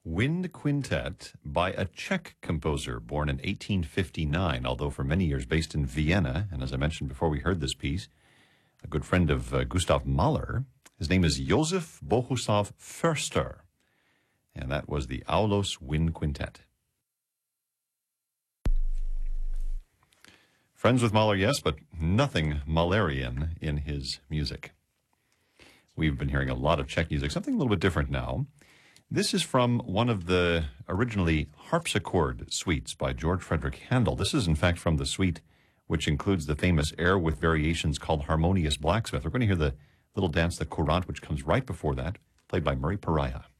Wind Quintet by a Czech composer born in 1859, although for many years based in Vienna. And as I mentioned before we heard this piece, a good friend of Gustav Mahler. His name is Josef Bohuslav Förster. And that was the Aulos Wind Quintet. Friends with Mahler, yes, but nothing Mahlerian in his music. We've been hearing a lot of Czech music, something a little bit different now. This is from one of the originally harpsichord suites by George Frederick Handel. This is, in fact, from the suite which includes the famous air with variations called Harmonious Blacksmith. We're going to hear the little dance, the Courante, which comes right before that, played by Murray Pariah.